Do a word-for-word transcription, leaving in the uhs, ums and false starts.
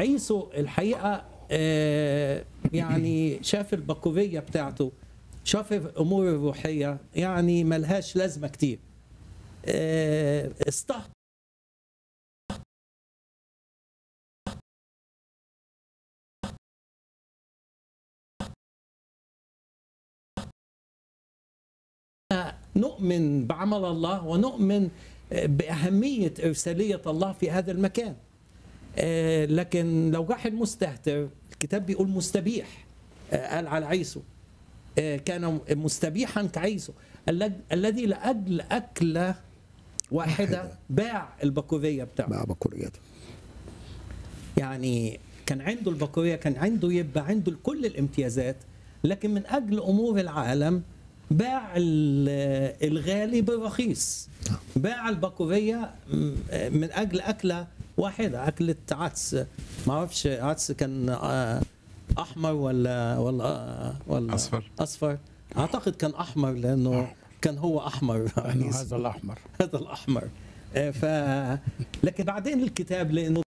عيسو الحقيقة آه، يعني شاف البكورية بتاعته، شاف الأمور الروحية يعني ملهاش لازمة كتير، آه، استهتر نؤمن بعمل الله ونؤمن بأهمية إرسالية الله في هذا المكان. آه، لكن لو واحد مستهتر، الكتاب بيقول مستبيح، آه، قال على عيسو آه، كان مستبيحا كعيسو الذ- الذي لأجل أكلة واحدة باع البكورية بتاعه. مع بكوريته. يعني كان عنده البكورية، كان عنده يبقى عنده كل الامتيازات، لكن من أجل أمور العالم باع ال- الغالي بالرخيص، باع البكورية من أجل أكلة واحدة، أكلة عدس. ما أعرفش عدس كان آه، أحمر ولا ولا ولا أصفر. أصفر. أعتقد كان أحمر لأنه كان هو أحمر لأنه هذا الأحمر. هذا الأحمر. آه، ف لكن بعدين الكتاب لأنه